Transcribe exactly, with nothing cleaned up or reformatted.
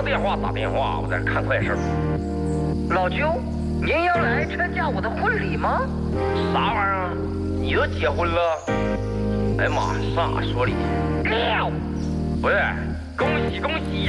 上电话打电话，我在看快事。 老舅，您要来参加我的婚礼吗？ 啥玩意儿？你都结婚了？哎呀妈，上哪说理去？不是，恭喜恭喜呀！